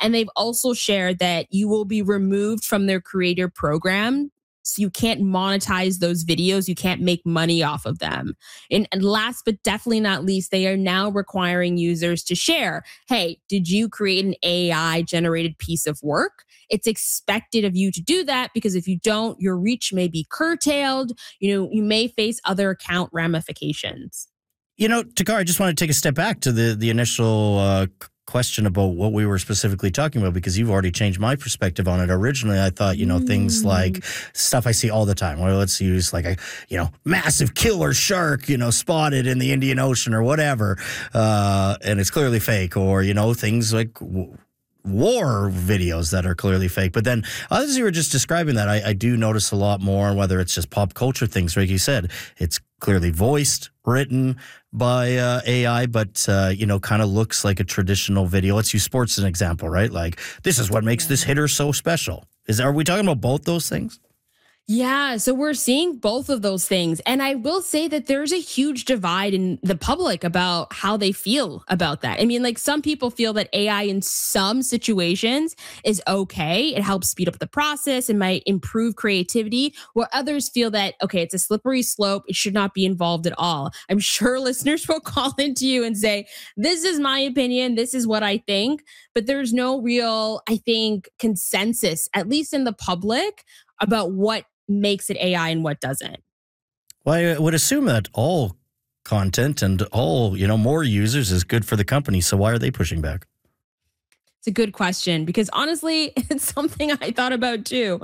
And they've also shared that you will be removed from their creator program. So you can't monetize those videos. You can't make money off of them. And last but definitely not least, they are now requiring users to share, hey, did you create an AI generated piece of work? It's expected of you to do that because if you don't, your reach may be curtailed. You may face other account ramifications. Takar, I just want to take a step back to the initial question about what we were specifically talking about, because you've already changed my perspective on it. Originally, I thought, things like stuff I see all the time. Well, let's use like a, massive killer shark, spotted in the Indian Ocean or whatever. And it's clearly fake, or, things like war videos that are clearly fake. But then as you were just describing that, I do notice a lot more, whether it's just pop culture things, like you said, it's clearly voiced, written by AI, but, kind of looks like a traditional video. Let's use sports as an example, right? Like, this is what makes this hitter so special. Are we talking about both those things? Yeah, so we're seeing both of those things. And I will say that there's a huge divide in the public about how they feel about that. I mean, like some people feel that AI in some situations is okay. It helps speed up the process and might improve creativity, where others feel that, okay, it's a slippery slope. It should not be involved at all. I'm sure listeners will call into you and say, this is my opinion. This is what I think. But there's no real, I think, consensus, at least in the public, about what makes it AI and what doesn't. Well, I would assume that all content and all, more users is good for the company. So why are they pushing back? It's a good question, because honestly, it's something I thought about too.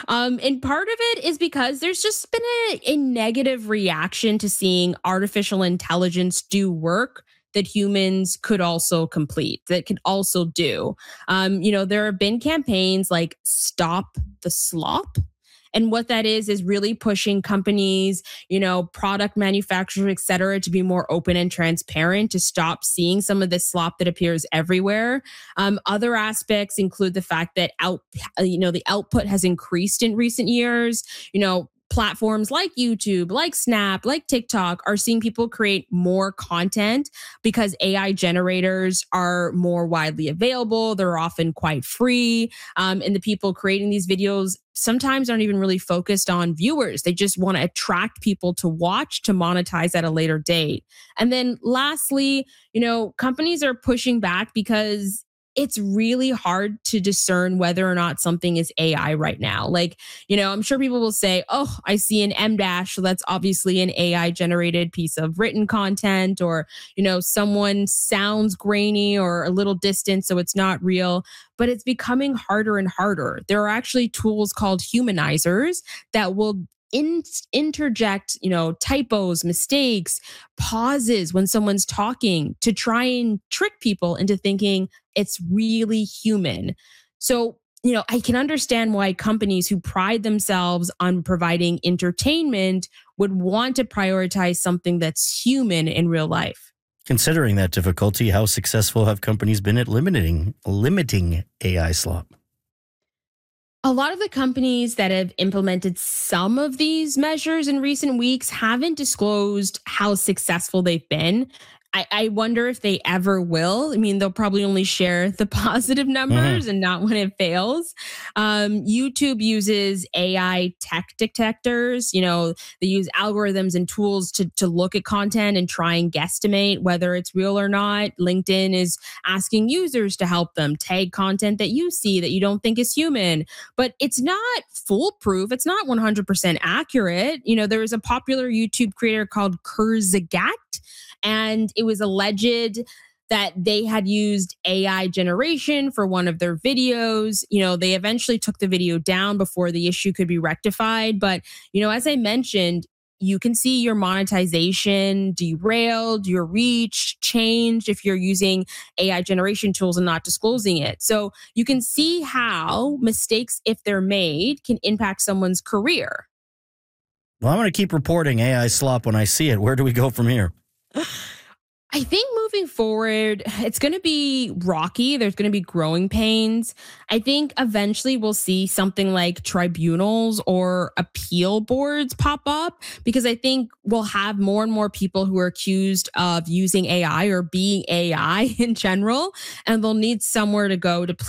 And part of it is because there's just been a negative reaction to seeing artificial intelligence do work that humans could also complete, that could also do. There have been campaigns like Stop the Slop. And what that is really pushing companies, product manufacturers, et cetera, to be more open and transparent, to stop seeing some of this slop that appears everywhere. Other aspects include the fact that the output has increased in recent years. Platforms like YouTube, like Snap, like TikTok are seeing people create more content because AI generators are more widely available. They're often quite free. And the people creating these videos sometimes aren't even really focused on viewers. They just want to attract people to watch, to monetize at a later date. And then lastly, companies are pushing back because it's really hard to discern whether or not something is AI right now. Like, I'm sure people will say, oh, I see an M dash. So that's obviously an AI generated piece of written content, or, someone sounds grainy or a little distant. So it's not real, but it's becoming harder and harder. There are actually tools called humanizers that will interject, typos, mistakes, pauses when someone's talking to try and trick people into thinking it's really human. So, I can understand why companies who pride themselves on providing entertainment would want to prioritize something that's human in real life. Considering that difficulty, how successful have companies been at limiting AI slop? A lot of the companies that have implemented some of these measures in recent weeks haven't disclosed how successful they've been. I wonder if they ever will. I mean, they'll probably only share the positive numbers and not when it fails. YouTube uses AI tech detectors. They use algorithms and tools to look at content and try and guesstimate whether it's real or not. LinkedIn is asking users to help them tag content that you see that you don't think is human. But it's not foolproof. It's not 100% accurate. There is a popular YouTube creator called Kurzgesagt, and it was alleged that they had used AI generation for one of their videos. They eventually took the video down before the issue could be rectified. But, as I mentioned, you can see your monetization derailed, your reach changed if you're using AI generation tools and not disclosing it. So you can see how mistakes, if they're made, can impact someone's career. Well, I'm going to keep reporting AI slop when I see it. Where do we go from here? I think moving forward, it's going to be rocky. There's going to be growing pains. I think eventually we'll see something like tribunals or appeal boards pop up, because I think we'll have more and more people who are accused of using AI or being AI in general, and they'll need somewhere to go to